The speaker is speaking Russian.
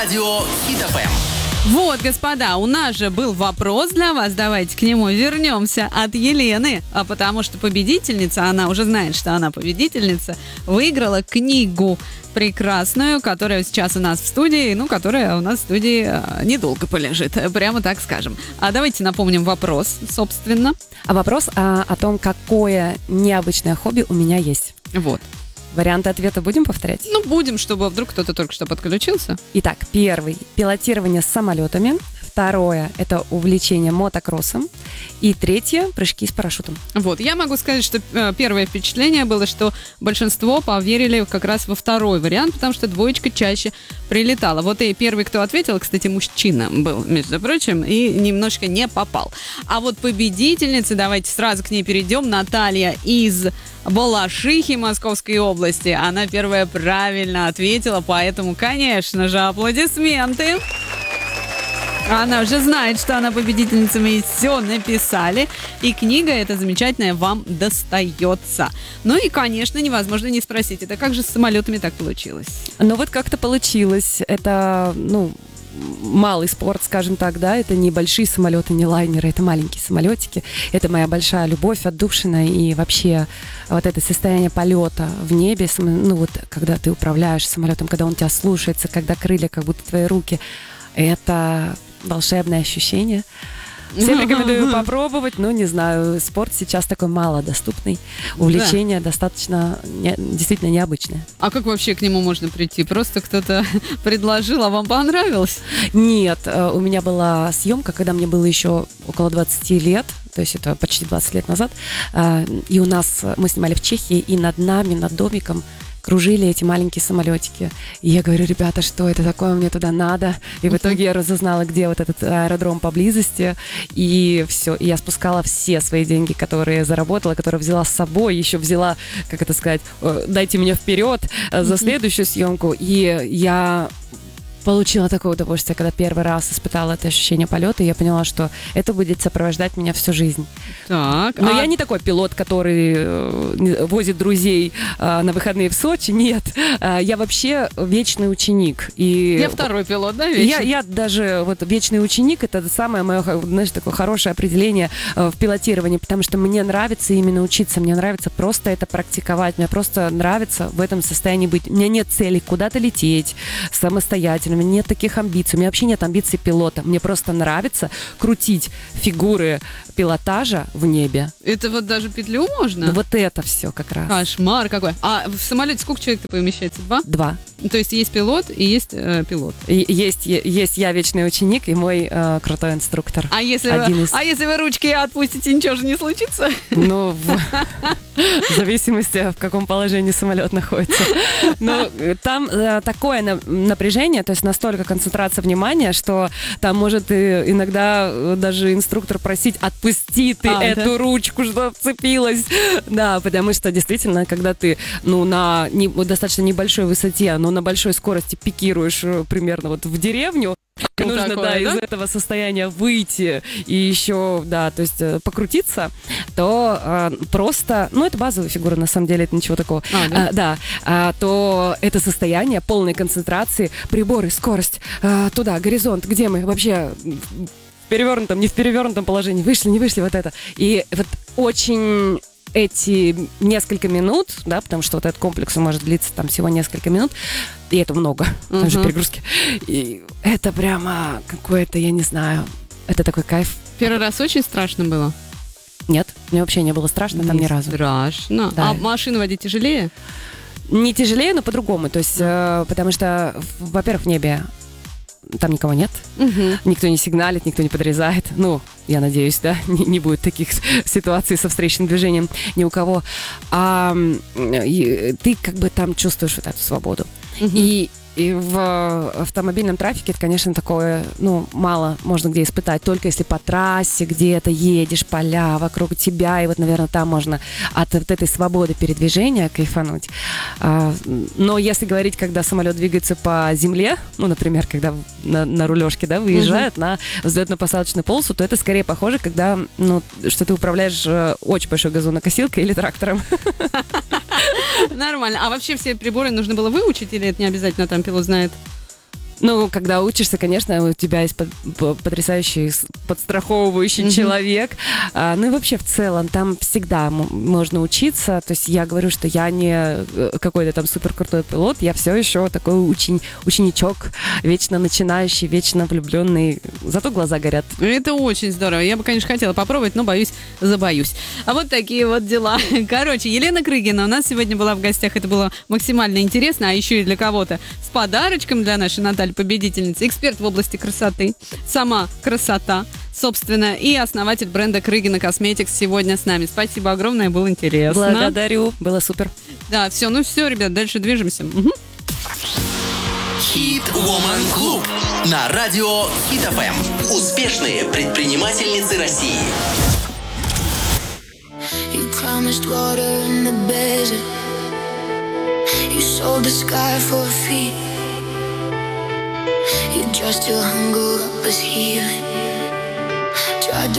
Радио Хит ФМ. Вот, господа, у нас же был вопрос для вас, давайте к нему вернемся, от Елены, потому что победительница, она уже знает, что она победительница, выиграла книгу прекрасную, которая сейчас у нас в студии, которая у нас в студии недолго полежит, прямо так скажем. А давайте напомним вопрос, собственно. А вопрос о том, какое необычное хобби у меня есть. Вот. Варианты ответа будем повторять? Будем, чтобы вдруг кто-то только что подключился. Итак, первый – пилотирование самолетами. Второе – это увлечение мотокроссом. И третье – прыжки с парашютом. Вот, я могу сказать, что первое впечатление было, что большинство поверили как раз во второй вариант, потому что двоечка чаще прилетала. Вот и первый, кто ответил, кстати, мужчина был, между прочим, и немножко не попал. А вот победительница, давайте сразу к ней перейдем, Наталья из Балашихи Московской области. Она первая правильно ответила, поэтому, конечно же, аплодисменты. Она уже знает, что она победительница, мы все написали. И книга эта замечательная вам достается. Ну и, конечно, невозможно не спросить, это как же с самолетами так получилось? Ну вот как-то получилось. Это, малый спорт, скажем так, да, это не большие самолеты, не лайнеры, это маленькие самолетики. Это моя большая любовь, отдушина, и вообще вот это состояние полета в небе, когда ты управляешь самолетом, когда он тебя слушается, когда крылья как будто твои руки, это волшебное ощущение. Всем рекомендую попробовать, не знаю, спорт сейчас такой малодоступный, увлечение достаточно, действительно необычное. А как вообще к нему можно прийти? Просто кто-то предложил, а вам понравилось? Нет, у меня была съемка, когда мне было еще около 20 лет, то есть это почти 20 лет назад, и мы снимали в Чехии, и над нами, над домиком, кружили эти маленькие самолетики. И я говорю: ребята, что это такое, мне туда надо. И в итоге я разузнала, где вот этот аэродром поблизости. И все. И я спускала все свои деньги, которые я заработала, которые взяла с собой. Еще взяла, дайте меня вперед за следующую съемку. И я получила такое удовольствие, когда первый раз испытала это ощущение полета, и я поняла, что это будет сопровождать меня всю жизнь. Так. Но я не такой пилот, который возит друзей на выходные в Сочи. Нет. Я вообще вечный ученик. Я второй пилот, да, вечный? Я даже вечный ученик, это самое мое, такое хорошее определение в пилотировании, потому что мне нравится именно учиться, мне нравится просто это практиковать, мне просто нравится в этом состоянии быть. У меня нет цели куда-то лететь самостоятельно. У меня нет таких амбиций. У меня вообще нет амбиций пилота. Мне просто нравится крутить фигуры пилотажа в небе. Это вот даже петлю можно? Вот это все как раз. Кошмар какой. А в самолете сколько человек помещается? Два? То есть есть пилот и есть пилот? Есть я вечный ученик и мой крутой инструктор. А если вы ручки отпустите, ничего же не случится? В зависимости, в каком положении самолет находится. Но там такое напряжение, то есть настолько концентрация внимания, что там может иногда даже инструктор просить: отпусти ты эту ручку, что вцепилась. Да, потому что действительно, когда ты на достаточно небольшой высоте, но на большой скорости пикируешь примерно в деревню, нужно, из этого состояния выйти и еще, то есть покрутиться, то просто, это базовая фигура, на самом деле, это ничего такого. То это состояние полной концентрации, приборы, скорость, туда, горизонт, где мы вообще в перевернутом, не в перевернутом положении, вышли, не вышли, вот это. И очень эти несколько минут, потому что этот комплекс может длиться всего несколько минут, и это много, там же перегрузки. И это прямо какое-то, я не знаю, это такой кайф. Первый раз очень страшно было? Нет, мне вообще не было страшно там ни разу. Страшно. Да. А машину водить тяжелее? Не тяжелее, но по-другому. То есть, потому что, во-первых, в небе там никого нет, никто не сигналит, никто не подрезает. Я надеюсь, не будет таких ситуаций со встречным движением ни у кого. А ты там чувствуешь вот эту свободу. И в автомобильном трафике это, конечно, такое, мало можно где испытать. Только если по трассе где-то едешь, поля вокруг тебя, и наверное, там можно от этой свободы передвижения кайфануть. Но если говорить, когда самолет двигается по земле, например, когда на рулежке, выезжает на взлетно-посадочную полосу, то это скорее похоже, когда, что ты управляешь очень большой газонокосилкой или трактором. Нормально. А вообще все приборы нужно было выучить, или это не обязательно, там пилот знает? Ну, когда учишься, конечно, у тебя есть потрясающий подстраховывающий человек. Ну и вообще в целом там всегда можно учиться. То есть я говорю, что я не какой-то там супер крутой пилот, я все еще такой ученичок, вечно начинающий, вечно влюбленный. Зато глаза горят. Это очень здорово. Я бы, конечно, хотела попробовать, но боюсь, забоюсь. А вот такие вот дела. Короче, Елена Крыгина у нас сегодня была в гостях. Это было максимально интересно, а еще и для кого-то с подарочком для нашей Натальи победительницы. Эксперт в области красоты, сама красота, собственно, и основатель бренда Крыгина Cosmetics сегодня с нами. Спасибо огромное, было интересно. Благодарю, было супер. Да, все, ну все, ребят, дальше движемся. Угу. Hit Woman Club на радио Hit FM. Успешные предпринимательницы России. You promised water in the desert. You sold the sky for a fee. You dressed your hunger up as